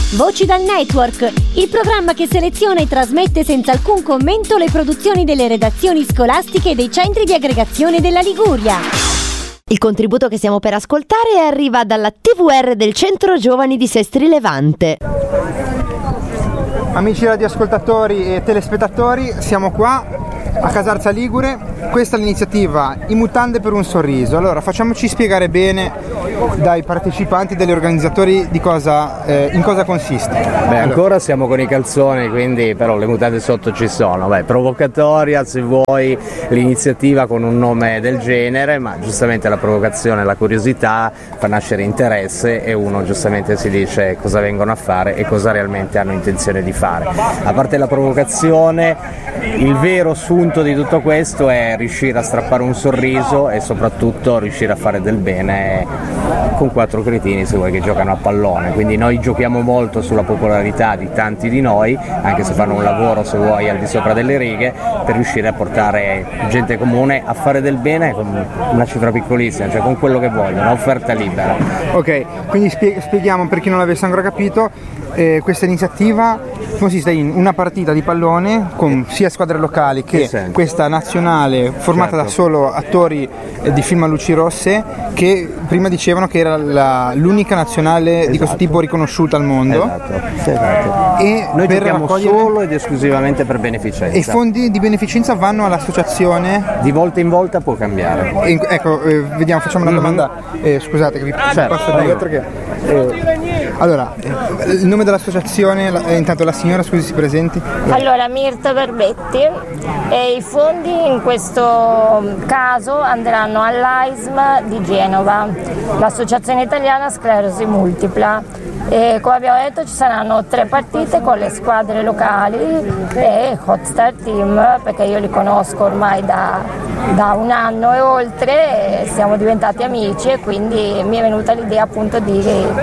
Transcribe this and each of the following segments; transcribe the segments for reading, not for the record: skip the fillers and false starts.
Voci dal Network, il programma che seleziona e trasmette senza alcun commento le produzioni delle redazioni scolastiche dei centri di aggregazione della Liguria. Il contributo che stiamo per ascoltare arriva dalla TVR del Centro Giovani di Sestri Levante. Amici radioascoltatori e telespettatori, siamo qua a Casarza Ligure. Questa è l'iniziativa I Mutande per un sorriso. Allora, facciamoci spiegare bene dai partecipanti, dagli organizzatori in cosa consiste. Ancora siamo con i calzoni, quindi però le mutande sotto ci sono. Provocatoria, se vuoi, l'iniziativa con un nome del genere, ma giustamente la provocazione, la curiosità fa nascere interesse e uno giustamente si dice cosa vengono a fare e cosa realmente hanno intenzione di fare. A parte la provocazione, il vero assunto di tutto questo è riuscire a strappare un sorriso e soprattutto riuscire a fare del bene con 4 cretini, se vuoi, che giocano a pallone. Quindi noi giochiamo molto sulla popolarità di tanti di noi, anche se fanno un lavoro, se vuoi, al di sopra delle righe, per riuscire a portare gente comune a fare del bene con una cifra piccolissima, cioè con quello che vogliono, offerta libera. Ok, quindi spieghiamo per chi non l'avesse ancora capito. Questa iniziativa consiste in una partita di pallone con sia squadre locali che questa nazionale formata da solo attori di film a luci rosse, che prima dicevano che era l'unica nazionale di questo tipo riconosciuta al mondo. Esatto. E noi per giochiamo solo ed esclusivamente per beneficenza. E i fondi di beneficenza vanno all'associazione? Di volta in volta può cambiare. Vediamo, facciamo una domanda. Scusate che vi passo dietro allora, il nome dell'associazione, intanto la signora, scusi, si presenti. Allora, Mirta Barbetti, e i fondi in questo caso andranno all'AISM di Genova, l'Associazione Italiana Sclerosi Multipla. E come abbiamo detto ci saranno 3 partite con le squadre locali e Hot Star Team, perché io li conosco ormai da 1 anno e oltre, e siamo diventati amici e quindi mi è venuta l'idea appunto di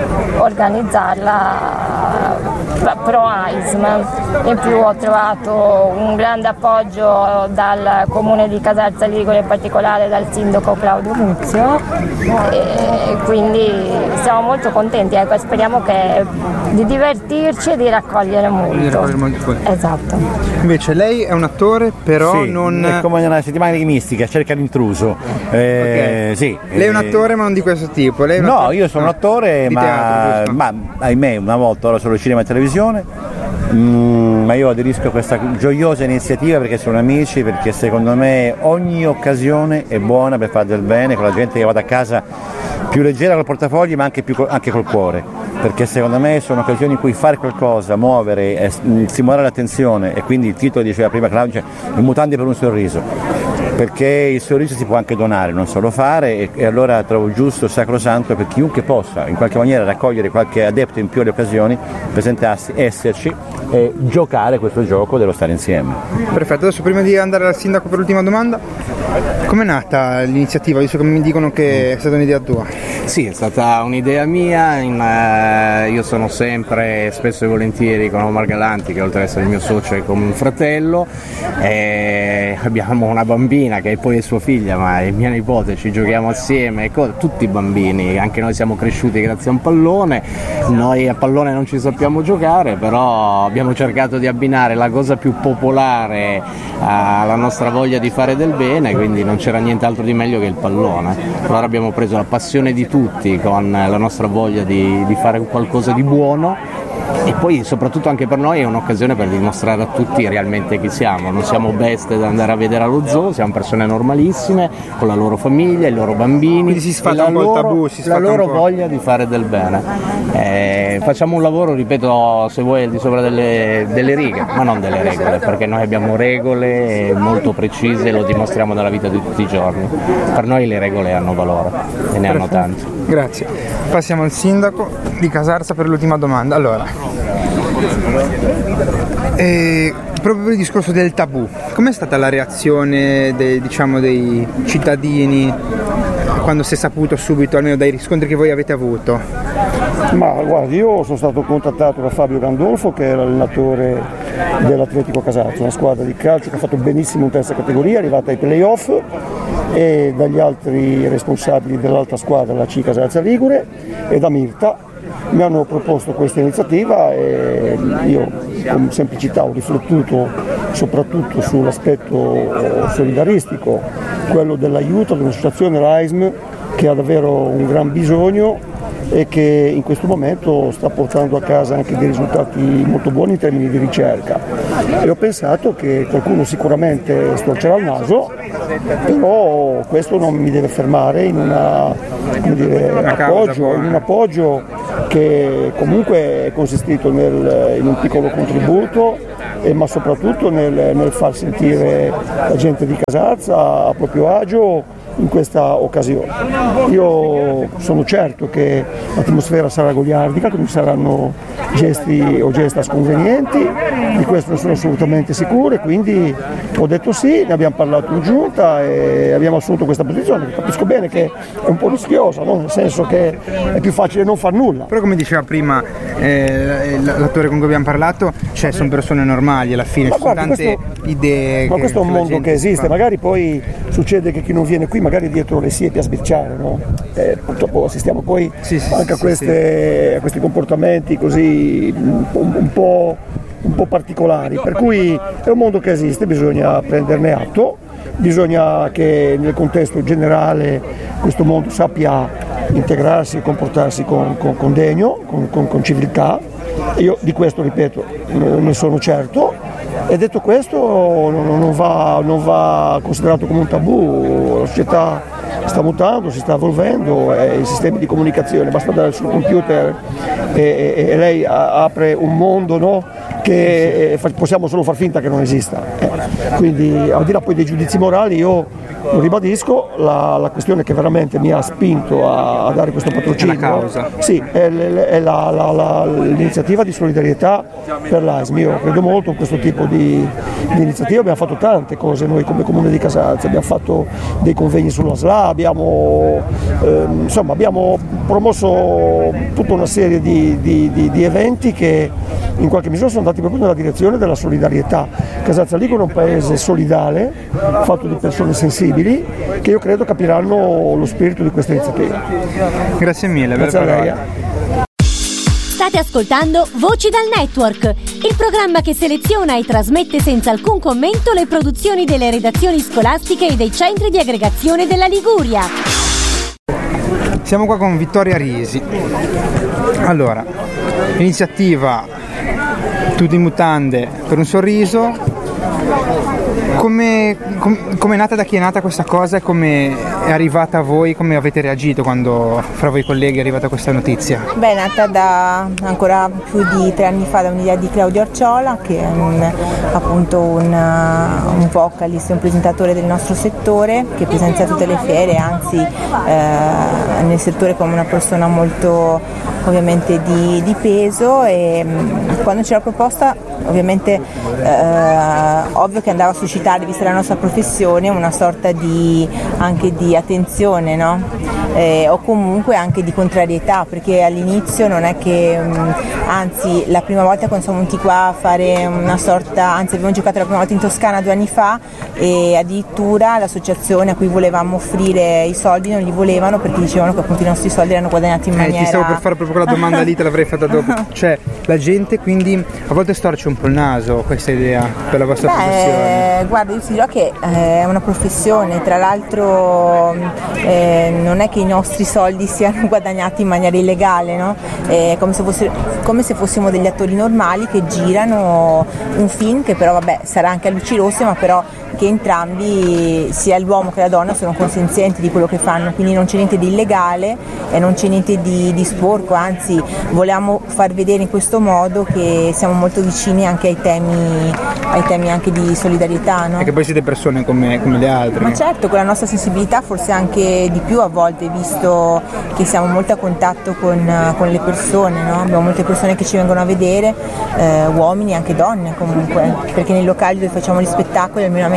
organizzarla pro AISM. In più ho trovato un grande appoggio dal comune di Casarza Ligure, in particolare dal sindaco Claudio Muzio, e quindi siamo molto contenti, e speriamo di divertirci e di raccogliere molto. Esatto. Invece lei è un attore, però sì, non è come una settimana di mistica, cerca l'intruso. Okay. Sì. Lei è un attore ma non di questo tipo? Lei è un no, attore... io sono un attore, ma ahimè una volta, ora solo cinema e televisione. Ma io aderisco a questa gioiosa iniziativa perché sono amici, perché secondo me ogni occasione è buona per fare del bene con la gente che vada a casa più leggera col portafogli, ma anche col cuore, perché secondo me sono occasioni in cui fare qualcosa, muovere, stimolare l'attenzione, e quindi il titolo diceva prima Claudio, I Mutande per un sorriso, perché il sorriso si può anche donare, non solo fare, e allora trovo giusto, sacrosanto, per chiunque possa in qualche maniera raccogliere qualche adepto in più alle occasioni, presentarsi, esserci e giocare questo gioco dello stare insieme. Perfetto, adesso prima di andare al sindaco per l'ultima domanda, com'è nata l'iniziativa, visto che mi dicono che è stata un'idea tua? Sì, è stata un'idea mia, io sono sempre, spesso e volentieri, con Omar Galanti, che oltre ad essere il mio socio è come un fratello, e abbiamo una bambina che è poi sua figlia, ma è mia nipote, ci giochiamo assieme, tutti i bambini, anche noi siamo cresciuti grazie a un pallone, noi a pallone non ci sappiamo giocare, però abbiamo cercato di abbinare la cosa più popolare alla nostra voglia di fare del bene, quindi non c'era nient'altro di meglio che il pallone. Allora abbiamo preso la passione di tutti con la nostra voglia di fare qualcosa di buono, e poi soprattutto anche per noi è un'occasione per dimostrare a tutti realmente chi siamo. Non siamo bestie da andare a vedere allo zoo, siamo persone normalissime con la loro famiglia, i loro bambini, quindi si sfata un po' il tabù, la loro voglia di fare del bene. Facciamo un lavoro, ripeto, se vuoi al di sopra delle righe, ma non delle regole, perché noi abbiamo regole molto precise e lo dimostriamo dalla vita di tutti i giorni. Per noi le regole hanno valore e ne hanno tanto. Grazie. Passiamo al sindaco di Casarza per l'ultima domanda. Allora, proprio per il discorso del tabù, com'è stata la reazione dei cittadini quando si è saputo subito, almeno dai riscontri che voi avete avuto? Ma guardi, io sono stato contattato da Fabio Gandolfo, che era l'allenatore dell'Atletico Casarza, una squadra di calcio che ha fatto benissimo in terza categoria, è arrivata ai play-off, e dagli altri responsabili dell'altra squadra, la C Casarza Ligure, e da Mirta, mi hanno proposto questa iniziativa e io con semplicità ho riflettuto soprattutto sull'aspetto solidaristico, quello dell'aiuto ad un'associazione, l'AISM, che ha davvero un gran bisogno e che in questo momento sta portando a casa anche dei risultati molto buoni in termini di ricerca. E ho pensato che qualcuno sicuramente storcerà il naso, però questo non mi deve fermare in un appoggio che comunque è consistito in un piccolo contributo, ma soprattutto nel far sentire la gente di Casazza a proprio agio in questa occasione. Io sono certo che l'atmosfera sarà goliardica, che non saranno gesti o gesta sconvenienti, di questo ne sono assolutamente sicuro, e quindi ho detto sì, ne abbiamo parlato in giunta e abbiamo assunto questa posizione. Capisco bene che è un po' rischiosa, no? Nel senso che è più facile non far nulla. Però come diceva prima l'attore con cui abbiamo parlato, cioè sono persone normali alla fine, ci sono tante idee. Ma questo è un mondo che esiste, magari poi succede che chi non viene qui magari dietro le siepi a sbirciare, no? Purtroppo assistiamo poi anche a questi comportamenti così un po' particolari, per cui è un mondo che esiste, bisogna prenderne atto, bisogna che nel contesto generale questo mondo sappia integrarsi e comportarsi con degno, con civiltà. Io di questo, ripeto, ne sono certo, e detto questo non va considerato come un tabù. La società sta mutando, si sta evolvendo, i sistemi di comunicazione, basta andare sul computer e lei apre un mondo, no? Che possiamo solo far finta che non esista. Quindi al di là poi dei giudizi morali, io lo ribadisco, la questione che veramente mi ha spinto a dare questo patrocinio è la causa. Sì, è l'iniziativa di solidarietà per l'AISM. Io credo molto in questo tipo di iniziativa, abbiamo fatto tante cose noi come Comune di Casazza, abbiamo fatto dei convegni sulla SLA, abbiamo promosso tutta una serie di eventi che in qualche misura sono andati proprio nella direzione della solidarietà. Casazza Ligure è un paese solidale, fatto di persone sensibili, che io credo capiranno lo spirito di questa iniziativa. Grazie mille, grazie a lei. State ascoltando Voci dal Network, il programma che seleziona e trasmette senza alcun commento le produzioni delle redazioni scolastiche e dei centri di aggregazione della Liguria. Siamo qua con Vittoria Risi. Allora, iniziativa Tutti in mutande per un sorriso. Come è nata, da chi è nata questa cosa e come è arrivata a voi, come avete reagito quando fra voi colleghi è arrivata questa notizia? Beh, è nata da ancora più di 3 anni fa da un'idea di Claudio Arciola, che è un vocalist, un presentatore del nostro settore, che presenta tutte le fiere, anzi nel settore come una persona molto ovviamente di peso, e quando c'era la proposta ovviamente ovvio che andava a suscitare, vista la nostra professione, una sorta anche di attenzione, no? O comunque anche di contrarietà, perché all'inizio non è che, anzi la prima volta quando siamo venuti qua a fare una sorta, anzi abbiamo giocato la prima volta in Toscana 2 anni fa, e addirittura l'associazione a cui volevamo offrire i soldi non li volevano, perché dicevano che appunto i nostri soldi erano guadagnati in maniera... Ti stavo per fare proprio quella domanda lì, te l'avrei fatta dopo. Cioè la gente quindi a volte storce un po' il naso questa idea per la vostra professione. Guarda, io ti dirò che è una professione, tra l'altro non è che i nostri soldi siano guadagnati in maniera illegale, no? È come se fossimo degli attori normali che girano un film, che però vabbè sarà anche a luci rosse, ma però che entrambi, sia l'uomo che la donna, sono consenzienti di quello che fanno, quindi non c'è niente di illegale e non c'è niente di sporco, anzi volevamo far vedere in questo modo che siamo molto vicini anche ai temi anche di solidarietà, no? E che poi siete persone come le altre. Ma certo, con la nostra sensibilità forse anche di più a volte, visto che siamo molto a contatto con le persone, no? Abbiamo molte persone che ci vengono a vedere, uomini e anche donne comunque, perché nei locali dove facciamo gli spettacoli, almeno a me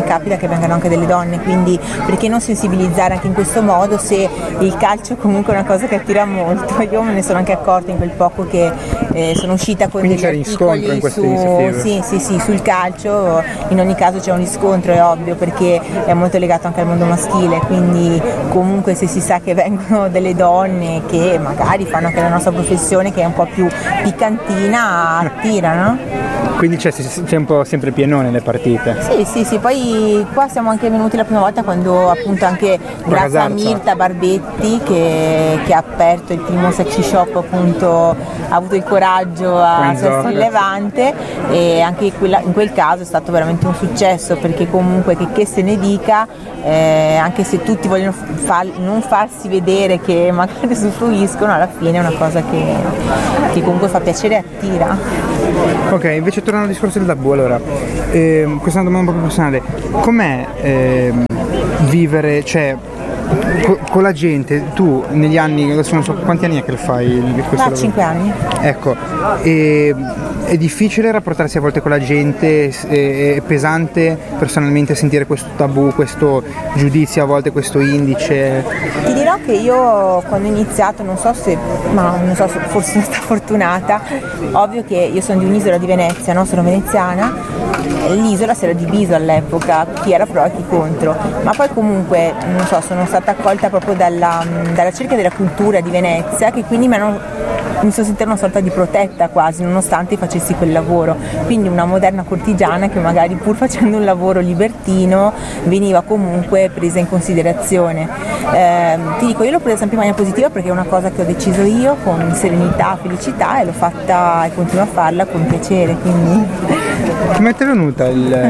capita che vengano anche delle donne, quindi perché non sensibilizzare anche in questo modo, se il calcio comunque è una cosa che attira molto. Io me ne sono anche accorta in quel poco che sono uscita con quindi degli articoli sul calcio. In ogni caso c'è un riscontro, è ovvio, perché è molto legato anche al mondo maschile, quindi comunque se si sa che vengono delle donne che magari fanno anche la nostra professione, che è un po' più piccantina, attira, no? Quindi c'è un po' sempre pienone le partite. Sì, poi qua siamo anche venuti la prima volta quando appunto anche grazie a Mirta Barbetti che ha aperto il primo sexy shop, appunto ha avuto il coraggio a Sesto Levante, e anche in quel caso è stato veramente un successo, perché comunque che se ne dica, anche se tutti vogliono non farsi vedere che magari usufruiscono, alla fine è una cosa che comunque fa piacere e attira. Ok, invece tornando al discorso del tabù, allora, questa è una domanda un po' più personale. Com'è vivere, cioè, con la gente? Tu negli anni, adesso non so quanti anni è che lo fai questo 5 anni. Ecco, è difficile rapportarsi a volte con la gente, è pesante personalmente sentire questo tabù, questo giudizio, a volte questo indice? Ti dirò che io quando ho iniziato, forse sono stata fortunata, ovvio che io sono di un'isola di Venezia, no? Sono veneziana, l'isola si era divisa all'epoca, chi era pro e chi contro, ma poi comunque sono stata accolta proprio dalla cerchia della cultura di Venezia, che quindi mi sono sentita una sorta di protetta quasi, nonostante facessi quel lavoro, quindi una moderna cortigiana che magari pur facendo un lavoro libertino veniva comunque presa in considerazione. Ti dico, io l'ho presa sempre in maniera positiva, perché è una cosa che ho deciso io con serenità, felicità, e l'ho fatta e continuo a farla con piacere, quindi. Come ti è venuta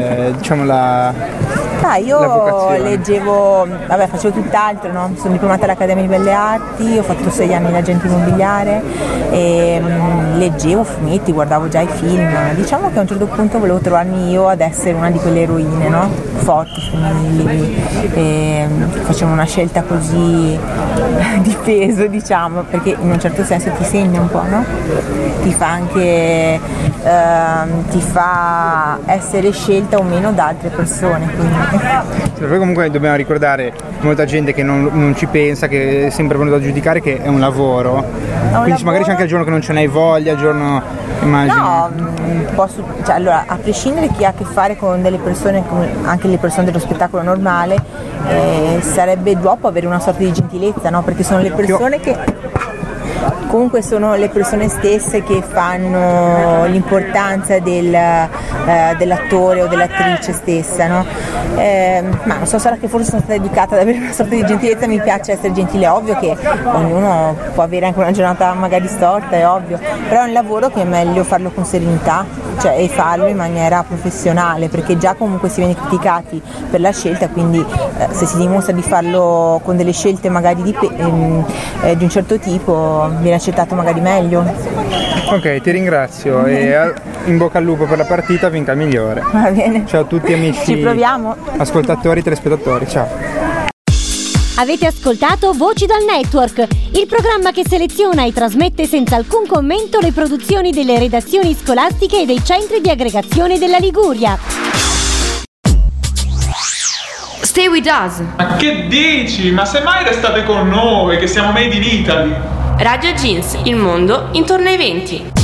io leggevo, facevo tutt'altro, no? Sono diplomata all'Accademia di Belle Arti, ho fatto 6 anni l'agente immobiliare e leggevo fumetti, guardavo già i film. Diciamo che a un certo punto volevo trovarmi io ad essere una di quelle eroine, no? Forti, femminili, e facevo una scelta così di peso, diciamo, perché in un certo senso ti segna un po', no? Ti fa anche ti fa essere scelta o meno da altre persone, quindi. Poi comunque dobbiamo ricordare molta gente che non ci pensa, che è sempre venuto a giudicare che è un lavoro, quindi magari c'è anche il giorno che non ce n'hai voglia, il giorno, immagino. No, allora, a prescindere chi ha a che fare con delle persone, anche le persone dello spettacolo normale, sarebbe dopo avere una sorta di gentilezza, no? Perché sono le persone che comunque sono le persone stesse che fanno l'importanza dell'attore o dell'attrice stessa, no? Ma non so, sarà che forse sono stata educata ad avere una sorta di gentilezza, mi piace essere gentile, è ovvio che ognuno può avere anche una giornata magari storta, è ovvio, però è un lavoro che è meglio farlo con serenità, cioè, e farlo in maniera professionale, perché già comunque si viene criticati per la scelta, quindi se si dimostra di farlo con delle scelte magari di un certo tipo, viene accettato magari meglio. Ok, ti ringrazio e in bocca al lupo per la partita, vinca il migliore. Va bene. Ciao a tutti amici, ci proviamo, ascoltatori, telespettatori, ciao. Avete ascoltato Voci dal Network, il programma che seleziona e trasmette senza alcun commento le produzioni delle redazioni scolastiche e dei centri di aggregazione della Liguria. Stay with us. Ma che dici? Ma se mai restate con noi, che siamo made in Italy. Radio Jeans, il mondo intorno ai 20.